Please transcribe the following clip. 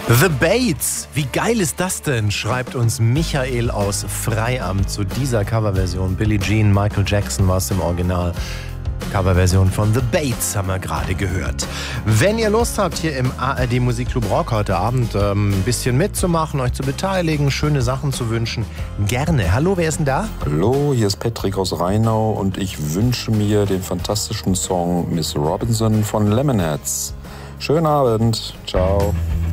The Bates, wie geil ist das denn, schreibt uns Michael aus Freiamt zu dieser Coverversion. Billie Jean, Michael Jackson war es im Original. Coverversion von The Bates haben wir gerade gehört. Wenn ihr Lust habt, hier im ARD Musikclub Rock heute Abend ein bisschen mitzumachen, euch zu beteiligen, schöne Sachen zu wünschen, gerne. Hallo, wer ist denn da? Hallo, hier ist Patrick aus Rheinau und ich wünsche mir den fantastischen Song Miss Robinson von Lemonheads. Schönen Abend, ciao.